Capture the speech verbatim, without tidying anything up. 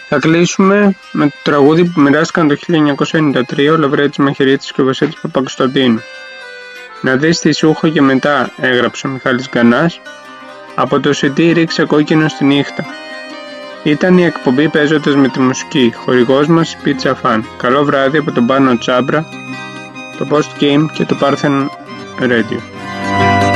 Θα κλείσουμε με το τραγούδι που μοιράστηκαν το χίλια εννιακόσια ενενήντα τρία ο Λαβρέτης Μαχαιρίτης και ο Βασίλης Παπακοσταντίνου. «Να δεις τι σου έχω και μετά», έγραψε ο Μιχάλης Γκανάς, από το σι ντι «Ρίξε κόκκινο στη νύχτα». Ήταν η εκπομπή Παίζοντας με τη μουσική, χορηγός μας Pizza Fan. Καλό βράδυ από τον Πάνο Τσάμπρα, το Post Game και το Parthenon Radio.